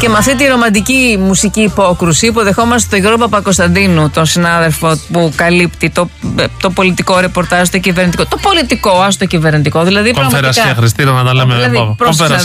Και με αυτή τη ρομαντική μουσική υπόκρουση υποδεχόμαστε τον Γιώργο Παπακοσταντίνου, τον συνάδελφο που καλύπτει το πολιτικό ρεπορτάζ, το κυβερνητικό. Το πολιτικό, άστο κυβερνητικό. Δηλαδή, Κονφερασία, Χριστίνα, να τα λέμε εδώ.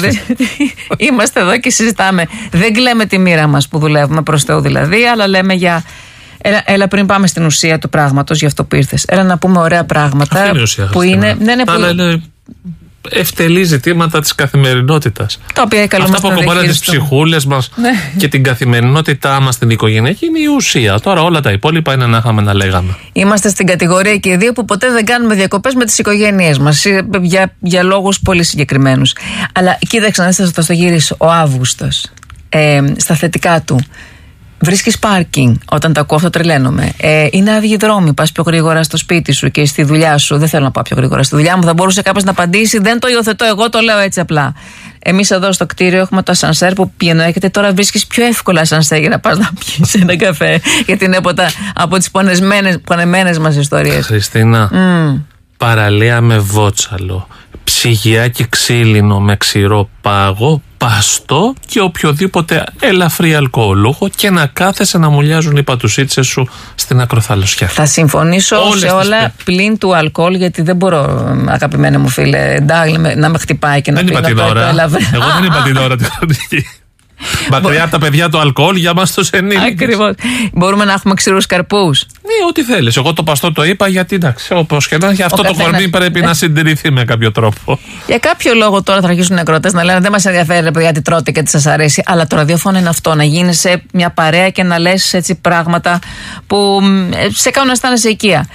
Είμαστε εδώ και συζητάμε. Δεν κλαίμε τη μοίρα μας που δουλεύουμε, προς Θεού δηλαδή, αλλά λέμε για. Έλα πριν πάμε στην ουσία του πράγματος, γι' αυτό που ήρθες. Έλα να πούμε ωραία πράγματα. Αυτή είναι η ουσία, που είναι. Αλλά είναι ευτελή ζητήματα της καθημερινότητας. Τα οποία αυτά που ακουμπάνε τις ψυχούλες μας και την καθημερινότητά μας στην οικογένεια είναι η ουσία. Τώρα όλα τα υπόλοιπα είναι να είχαμε να λέγαμε. Είμαστε στην κατηγορία και οι δύο που ποτέ δεν κάνουμε διακοπές με τις οικογένειές μας για λόγους πολύ συγκεκριμένους. Αλλά κοίταξε να θα στο γυρίσει ο Αύγουστος στα θετικά του. Βρίσκεις πάρκινγκ όταν τα ακούω, αυτό τρελαίνομαι. Είναι άδειοι δρόμοι. Πας πιο γρήγορα στο σπίτι σου και στη δουλειά σου. Δεν θέλω να πάω πιο γρήγορα στη δουλειά μου. Θα μπορούσε κάποιος να απαντήσει. Δεν το υιοθετώ, εγώ το λέω έτσι απλά. Εμείς εδώ στο κτίριο έχουμε το ασανσέρ που πηγαίνω. Έρχεται τώρα, βρίσκεις πιο εύκολα ασανσέρ για να πας να πιεις ένα καφέ. Γιατί είναι από τις πονεμένες μας ιστορίες. Χριστίνα, παραλία με βότσαλο, ψυγιάκι ξύλινο με ξηρό πάγο, παστό και οποιοδήποτε ελαφρύ αλκοολούχο και να κάθεσαι να μουλιάζουν οι πατουσίτσες σου στην ακροθαλωσσιά. Θα συμφωνήσω σε όλα πλην του αλκοόλ, γιατί δεν μπορώ, αγαπημένη μου φίλε, να με χτυπάει και να πει να το ελαφρύ. Εγώ δεν είπα την ώρα τη χρονική. Μακριά από τα παιδιά το αλκοόλ, για μας τους ενήλικες. Ακριβώς. Μπορούμε να έχουμε ξηρούς καρπούς. Ναι, ό,τι θέλεις. Εγώ το παστό το είπα γιατί εντάξει, όπως και να έχει, αυτό το κορμί πρέπει να συντηρηθεί με κάποιο τρόπο. Για κάποιο λόγο τώρα θα αρχίσουν οι ακροατές να λένε δεν μας ενδιαφέρει ρε παιδιά τι τρώτε και τι σας αρέσει. Αλλά το ραδιόφωνο είναι αυτό. Να γίνεις σε μια παρέα και να λες έτσι πράγματα που σε κάνουν να αισθάνεσαι οικία.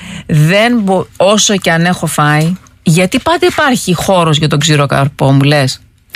Όσο και αν έχω φάει, γιατί πάντα υπάρχει χώρος για τον ξηρό καρπό, μου λες.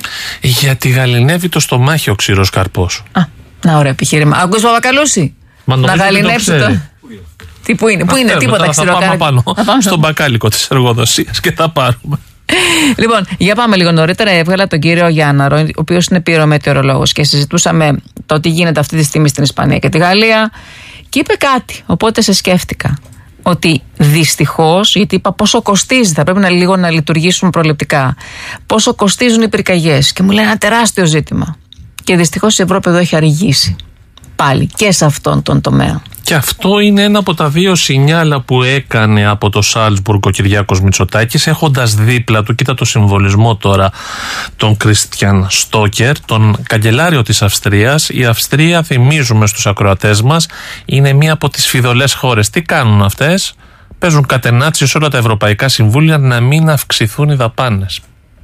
Γιατί γαληνεύει το στομάχι ο ξηρός καρπός. Να ωραίο επιχείρημα. Άκουσες Παπακαλούση? Να γαληνεύσει το. Τι που είναι, τίποτα ξηρό καρπό. Θα πάμε στον μπακάλικο της εργοδοσίας και θα πάρουμε. Λοιπόν, για πάμε λίγο νωρίτερα. Έβγαλα τον κύριο Γιάνναρο, ο οποίος είναι πυρομετεωρολόγος, και συζητούσαμε το τι γίνεται αυτή τη στιγμή στην Ισπανία και τη Γαλλία. Και είπε κάτι. Οπότε σε σκέφτηκα. Ότι δυστυχώς, γιατί είπα πόσο κοστίζει, θα πρέπει λίγο να λειτουργήσουμε προληπτικά. Πόσο κοστίζουν οι πυρκαγιές. Και μου λέει ένα τεράστιο ζήτημα. Και δυστυχώς η Ευρώπη εδώ έχει αργήσει. Πάλι και σε αυτόν τον τομέα. Και αυτό είναι ένα από τα δύο σινιάλα που έκανε από το Σάλτσμπουργκ ο Κυριάκος Μητσοτάκης, έχοντας δίπλα του, κοίτα το συμβολισμό τώρα, τον Κρίστιαν Στόκερ, τον καγκελάριο της Αυστρίας. Η Αυστρία, θυμίζουμε στους ακροατές μας, είναι μία από τις φιδωλές χώρες. Τι κάνουν αυτές? Παίζουν κατενάτσι σε όλα τα ευρωπαϊκά συμβούλια να μην αυξηθούν οι δαπάνες.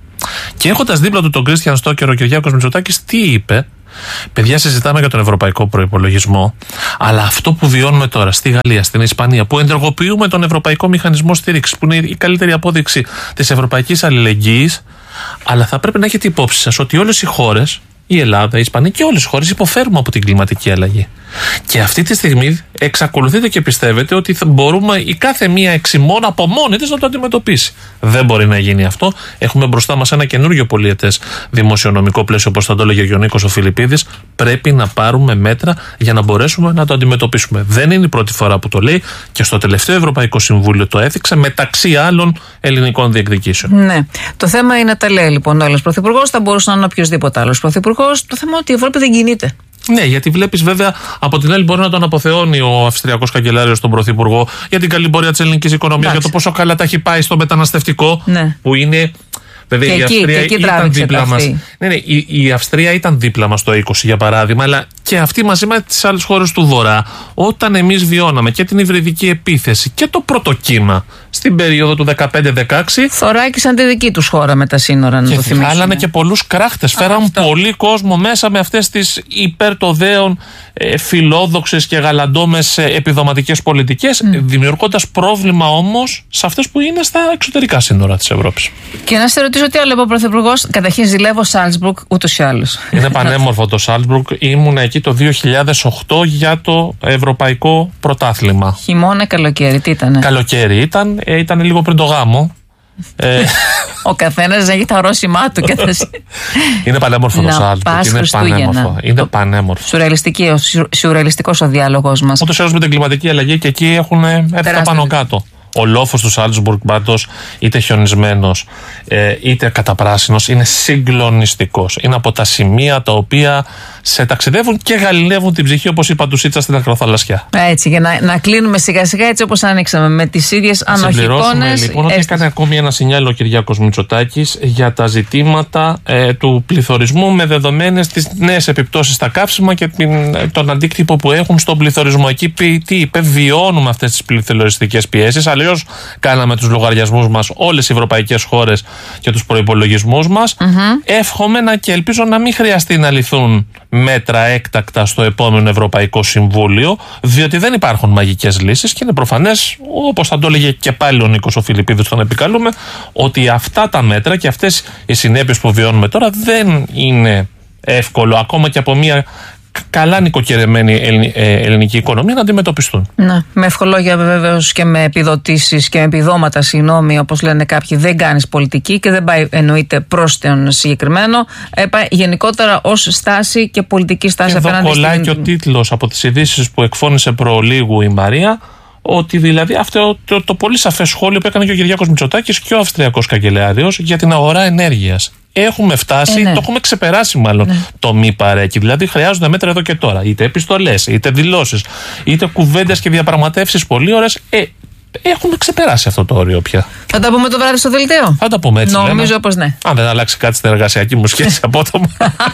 Και έχοντας δίπλα του τον Κρίστιαν Στόκερ, ο Κυριάκος Μητσοτάκης τι είπε? Παιδιά, συζητάμε για τον ευρωπαϊκό προϋπολογισμό, αλλά αυτό που βιώνουμε τώρα στη Γαλλία, στην Ισπανία, που ενεργοποιούμε τον Ευρωπαϊκό Μηχανισμό Στήριξης, που είναι η καλύτερη απόδειξη της ευρωπαϊκής αλληλεγγύης, αλλά θα πρέπει να έχετε υπόψη σας ότι όλες οι χώρες, η Ελλάδα, η Ισπανία και όλες οι χώρες υποφέρουμε από την κλιματική αλλαγή. Και αυτή τη στιγμή εξακολουθείτε και πιστεύετε ότι μπορούμε η κάθε μία εξημών από μόνη της να το αντιμετωπίσει. Δεν μπορεί να γίνει αυτό. Έχουμε μπροστά μας ένα καινούργιο πολιετές δημοσιονομικό πλαίσιο, όπως θα το έλεγε ο Νίκος ο Φιλιππίδης. Πρέπει να πάρουμε μέτρα για να μπορέσουμε να το αντιμετωπίσουμε. Δεν είναι η πρώτη φορά που το λέει και στο τελευταίο Ευρωπαϊκό Συμβούλιο το έθιξε, μεταξύ άλλων ελληνικών διεκδικήσεων. Ναι. Το θέμα είναι, τα λέει λοιπόν ο άλλος πρωθυπουργός, θα μπορούσε να είναι οποιοδήποτε άλλος πρωθυπουργός. Το θέμα είναι ότι η Ευρώπη δεν κινείται. Ναι, γιατί βλέπεις βέβαια από την άλλη μπορεί να τον αποθεώνει ο Αυστριακός καγκελάριος τον Πρωθυπουργό για την καλή πορεία της ελληνικής οικονομίας, για το πόσο καλά τα έχει πάει στο μεταναστευτικό, που είναι. Βέβαια, η Αυστρία ήταν δίπλα μας. Ναι, η Αυστρία ήταν δίπλα μας το 20 για παράδειγμα, αλλά και αυτή μαζί με τις άλλες χώρες του Βορρά, όταν εμείς βιώναμε και την υβριδική επίθεση και το πρώτο κύμα στην περίοδο του 15-16. Θωράκισαν τη δική τους χώρα με τα σύνορα, να το θυμίσουμε. Χάλανε και πολλούς κράχτες. Φέραν πολύ κόσμο μέσα με αυτές τις υπερτοδέων φιλόδοξες και γαλαντόμες επιδοματικές πολιτικές, δημιουργώντας πρόβλημα όμως σε αυτές που είναι στα εξωτερικά σύνορα της Ευρώπης. Και να σε ρωτήσω τι άλλο είπε ο Πρωθυπουργός. Καταρχήν ζηλεύω Σάλτσμπουργκ ούτως ή άλλως. Είναι πανέμορφο το Σάλτσμπουργκ. Ήμουν εκεί το 2008 για το Ευρωπαϊκό Πρωτάθλημα. Χειμώνα, καλοκαίρι, τι ήτανε? Καλοκαίρι ήταν λίγο πριν το γάμο. Ο καθένας έχει τα ορόσημά του. Είναι πανέμορφο το Σάλτσμπουργκ. Είναι πανέμορφο. Σουρεαλιστικός ο διάλογος μας. Ούτως ή άλλως με την κλιματική αλλαγή και εκεί έχουν έρθει τα πάνω κάτω. Ο λόφος του Σάλτσμπουργκ πάντως, είτε χιονισμένος είτε καταπράσινος, είναι συγκλονιστικός. Είναι από τα σημεία τα οποία σε ταξιδεύουν και γαληνεύουν την ψυχή, όπως είπα του Σίτσα στην ακροθαλασσιά. Έτσι, για να κλείνουμε σιγά σιγά έτσι όπως ανοίξαμε, με τις ίδιες ανοχικόνες. Λοιπόν, ότι έκανε ακόμη ένα σινιάλο ο Κυριάκος Μητσοτάκης για τα ζητήματα του πληθωρισμού, με δεδομένες τις νέες επιπτώσεις στα καύσιμα και τον αντίκτυπο που έχουν στον πληθωρισμό. Εκεί τι είπε, βιώνουμε αυτές τις πληθωριστικές πιέσεις. Αλλιώς κάναμε τους λογαριασμούς μας όλες οι ευρωπαϊκές χώρες και τους προϋπολογισμούς μας. Εύχομαι και ελπίζω να μην χρειαστεί να ληφθούν μέτρα έκτακτα στο επόμενο Ευρωπαϊκό Συμβούλιο, διότι δεν υπάρχουν μαγικές λύσεις και είναι προφανές, όπως θα το έλεγε και πάλι ο Νίκος ο Φιλιππίδης, τον επικαλούμε, ότι αυτά τα μέτρα και αυτές οι συνέπειες που βιώνουμε τώρα δεν είναι εύκολο ακόμα και από μια καλά νοικοκυρεμένη ελληνική οικονομία να αντιμετωπιστούν. Ναι, με ευχολόγια βεβαίως και με επιδοτήσεις και με επιδόματα, όπως λένε κάποιοι, δεν κάνεις πολιτική και δεν πάει εννοείται προς τον συγκεκριμένο. Πάει γενικότερα ως στάση και πολιτική στάση απέναντι στην. Εδώ κολλάει και ο τίτλος από τις ειδήσεις που εκφώνησε προλίγου η Μαρία, ότι δηλαδή αυτό το πολύ σαφές σχόλιο που έκανε και ο Κυριάκος Μητσοτάκης και ο Αυστριακός Καγκελάριος για την αγορά ενέργειας. Έχουμε φτάσει, το έχουμε ξεπεράσει μάλλον το μη παρέκει. Δηλαδή χρειάζονται μέτρα εδώ και τώρα. Είτε επιστολές, είτε δηλώσεις, είτε κουβέντες και διαπραγματεύσεις πολύ ώρες. Έχουμε ξεπεράσει αυτό το όριο πια. Θα τα πούμε το βράδυ στο δελτίο. Θα τα πούμε έτσι. Νομίζω πως ναι. Αν δεν αλλάξει κάτι στην εργασιακή μου σχέση απότομα.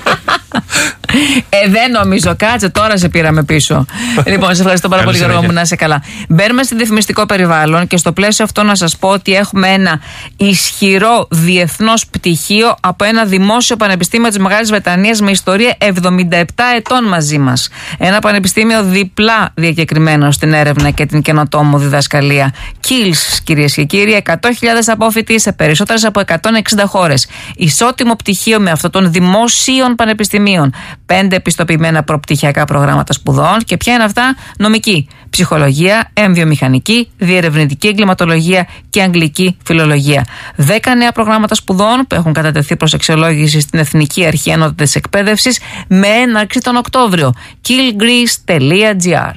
Δεν νομίζω. Κάτσε, τώρα σε πήραμε πίσω. Λοιπόν, σε ευχαριστώ πάρα πολύ, Γιώργο μου, να είσαι καλά. Μπαίνουμε στη διαφημιστικό περιβάλλον και στο πλαίσιο αυτό να σας πω ότι έχουμε ένα ισχυρό διεθνώς πτυχίο από ένα δημόσιο πανεπιστήμιο της Μεγάλης Βρετανίας με ιστορία 77 ετών μαζί μας. Ένα πανεπιστήμιο διπλά διακεκριμένο στην έρευνα και την καινοτόμο διδασκαλία. Kills, κυρίες και κύριοι, 100.000 απόφοιτοι σε περισσότερες από 160 χώρες. Ισότιμο πτυχίο με αυτό των δημόσιων πανεπιστημίων. 5 επιστοποιημένα προπτυχιακά προγράμματα σπουδών. Και ποια είναι αυτά? Νομική, ψυχολογία, έμβιομηχανική, διερευνητική εγκληματολογία και αγγλική φιλολογία. 10 νέα προγράμματα σπουδών που έχουν κατατεθεί προς αξιολόγηση στην Εθνική Αρχή Ανώτατης Εκπαίδευσης με έναρξη τον Οκτώβριο. killgreece.gr.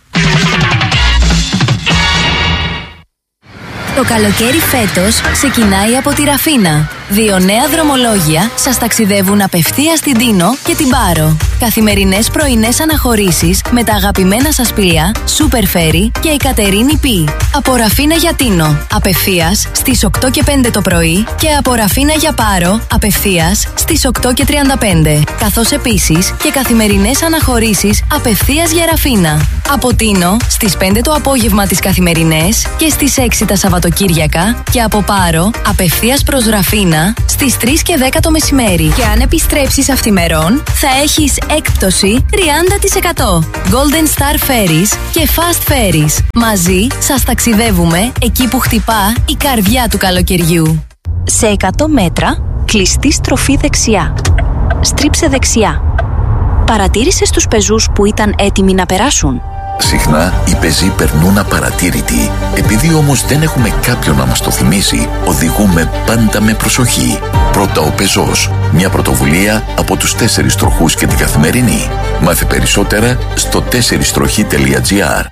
Το καλοκαίρι φέτος ξεκινάει από τη Ραφίνα. 2 νέα δρομολόγια σας ταξιδεύουν απευθείας στην Τίνο και την Πάρο. Καθημερινές πρωινές αναχωρήσεις με τα αγαπημένα σας πλοία Super Ferry και η Κατερίνη Π. Από Ραφίνα για Τίνο, απευθείας στις 8 και 5 το πρωί και από Ραφίνα για Πάρο, απευθείας στις 8 και 35. Καθώς επίσης και καθημερινές αναχωρήσεις απευθείας για Ραφίνα. Από Τίνο στις 5 το απόγευμα τις καθημερινές και στις 6 τα Σαββατοκύριακα και από Πάρο απευθείας προς Ραφίνα στις 3 και 10 το μεσημέρι. Και αν επιστρέψεις αυθημερών θα έχεις έκπτωση 30%. Golden Star Ferries και Fast Ferries. Μαζί σας ταξιδεύουμε εκεί που χτυπά η καρδιά του καλοκαιριού. Σε 100 μέτρα κλειστή στροφή δεξιά. Στρίψε δεξιά. Παρατήρησες τους πεζούς που ήταν έτοιμοι να περάσουν? Συχνά οι πεζοί περνούν απαρατήρητοι. Επειδή όμως δεν έχουμε κάποιον να μας το θυμίσει, οδηγούμε πάντα με προσοχή. Πρώτα ο πεζός. Μια πρωτοβουλία από τους 4 τροχούς και την Καθημερινή. Μάθε περισσότερα στο 4strοχή.gr.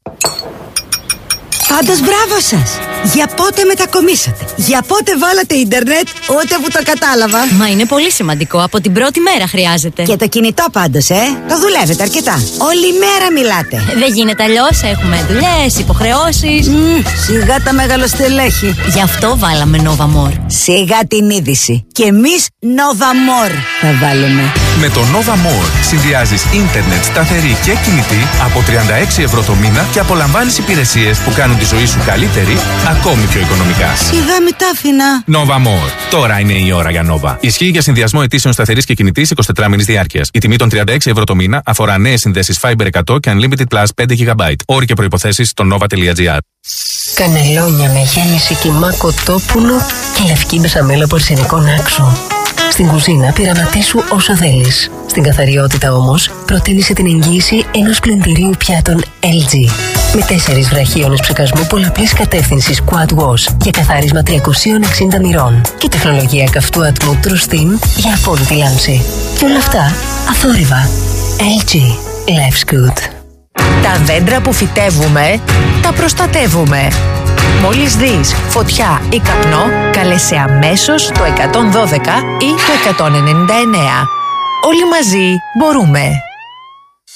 Πάντως μπράβο σας! Για πότε μετακομίσατε? Για πότε βάλατε ίντερνετ? Ούτε που το κατάλαβα. Μα είναι πολύ σημαντικό. Από την πρώτη μέρα χρειάζεται. Και το κινητό πάντως, το δουλεύετε αρκετά. Όλη μέρα μιλάτε. Δεν γίνεται αλλιώς. Έχουμε δουλειές, υποχρεώσεις. Σιγά τα μεγαλοστελέχη. Γι' αυτό βάλαμε Nova More. Σιγά την είδηση. Και εμείς Nova More θα βάλουμε. Με το Nova More συνδυάζεις ίντερνετ σταθερή και κινητή από 36 ευρώ το μήνα και απολαμβάνεις υπηρεσίες που κάνουν τη ζωή σου καλύτερη, ακόμη πιο οικονομικά. Σιγά μη τα άφηνα. Nova More. Τώρα είναι η ώρα για Nova. Ισχύει για συνδυασμό αιτήσεων σταθερής και κινητής 24 μήνες διάρκειας. Η τιμή των 36 ευρώ το μήνα αφορά νέες συνδέσεις Fiber 100 και Unlimited Plus 5 GB. Όροι και προϋποθέσεις στο nova.gr. Κανελόνια με γέμιση κιμά κοτόπουλο και λευκή μπεσαμέλα από αρσενικό άξο. Στην κουζίνα πειραματίσου όσο θέλεις. Στην καθαριότητα όμως προτείνησε την εγγύηση ενός πλυντηρίου πιάτων LG. Με 4 βραχίονες ψεκασμού πολλαπλής κατεύθυνσης Quad Wash για καθάρισμα 360 μοιρών και τεχνολογία καυτού ατμού True Steam για απόλυτη λάμψη. Και όλα αυτά αθόρυβα. LG. Life's good. Τα δέντρα που φυτεύουμε, τα προστατεύουμε. Μόλις δεις φωτιά ή καπνό, καλέσαι αμέσως το 112 ή το 199. Όλοι μαζί μπορούμε.